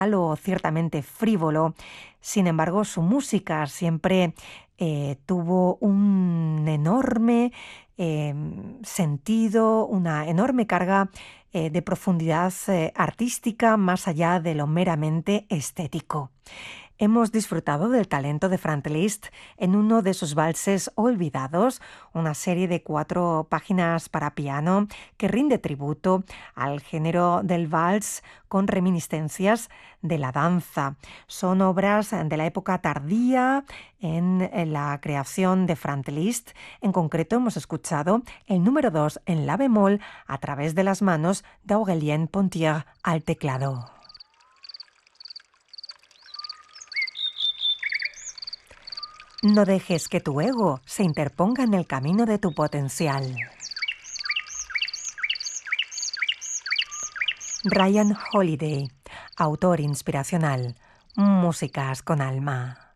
o ciertamente frívolo. Sin embargo, su música siempre tuvo un enorme sentido, una enorme carga de profundidad artística más allá de lo meramente estético. Hemos disfrutado del talento de Franz Liszt en uno de sus valses olvidados, una serie de 4 páginas para piano que rinde tributo al género del vals con reminiscencias de la danza. Son obras de la época tardía en la creación de Franz Liszt. En concreto hemos escuchado el número 2 en la bemol a través de las manos de Aurélien Pontier al teclado. No dejes que tu ego se interponga en el camino de tu potencial. Ryan Holiday, autor inspiracional, músicas con alma.